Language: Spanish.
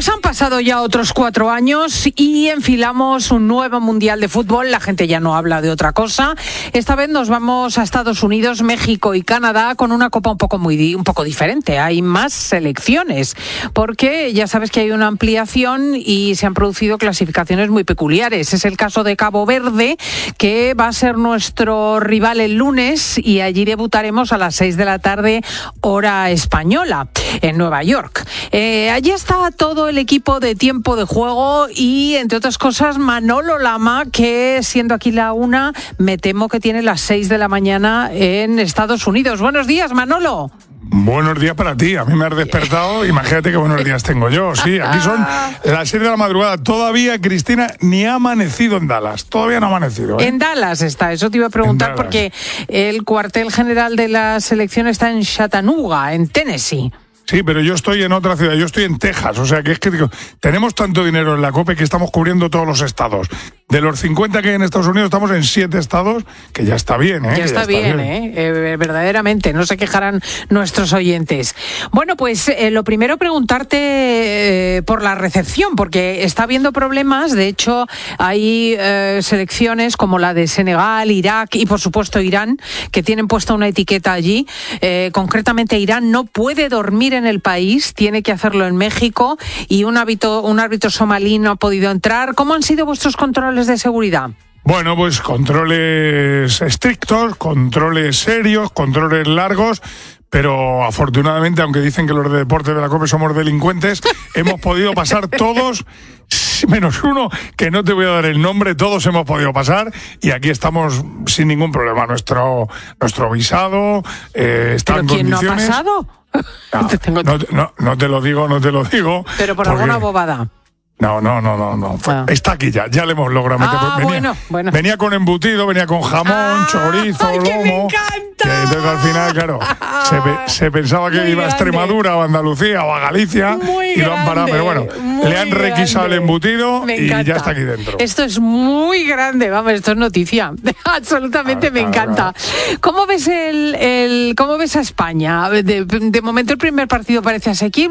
Pues han pasado ya otros 4 años y enfilamos un nuevo Mundial de Fútbol. La gente ya no habla de otra cosa. Esta vez nos vamos a Estados Unidos, México y Canadá con una copa un poco diferente. Hay más selecciones porque ya sabes que hay una ampliación y se han producido clasificaciones muy peculiares. Es el caso de Cabo Verde, que va a ser nuestro rival el lunes y allí debutaremos a las 6 de la tarde, hora española, en Nueva York. Allí está todo el equipo de Tiempo de Juego y, entre otras cosas, Manolo Lama, que siendo aquí la 1, me temo que tiene las 6 de la mañana en Estados Unidos. Buenos días, Manolo. Buenos días para ti, a mí me has despertado, imagínate qué buenos días tengo yo, sí, aquí son las 6 de la madrugada, todavía Cristina ni ha amanecido en Dallas, todavía no ha amanecido. En Dallas está, eso te iba a preguntar porque el cuartel general de la selección está en Chattanooga, en Tennessee. Sí, pero yo estoy en otra ciudad, yo estoy en Texas, o sea que es que digo, tenemos tanto dinero en la COPE que estamos cubriendo todos los estados. De los 50 que hay en Estados Unidos estamos en 7 estados, que ya está bien, ¿eh? Ya está bien, verdaderamente, no se quejarán nuestros oyentes. Bueno, pues lo primero preguntarte por la recepción, porque está habiendo problemas, de hecho hay selecciones como la de Senegal, Irak y por supuesto Irán, que tienen puesta una etiqueta allí. Concretamente Irán no puede dormir en el país, tiene que hacerlo en México y un árbitro somalí no ha podido entrar. ¿Cómo han sido vuestros controles de seguridad? Bueno, pues controles estrictos, controles serios, controles largos, pero afortunadamente, aunque dicen que los de deporte de la COPE somos delincuentes, hemos podido pasar todos, menos uno, que no te voy a dar el nombre, todos hemos podido pasar y aquí estamos sin ningún problema. Nuestro visado está en condiciones. ¿Quién no ha pasado? No te lo digo. Pero por alguna bobada. No. Está aquí ya le hemos logrado meter. Bueno. Venía con embutido, venía con jamón, chorizo, lomo. ¡Que me encanta! Entonces al final, claro, se pensaba que iba a Extremadura o a Andalucía o a Galicia y lo han parado. Pero bueno, le han requisado el embutido y ya está aquí dentro. Esto es muy grande, vamos, esto es noticia. Absolutamente me encanta. ¿Cómo ves cómo ves a España? De momento el primer partido parece asequible.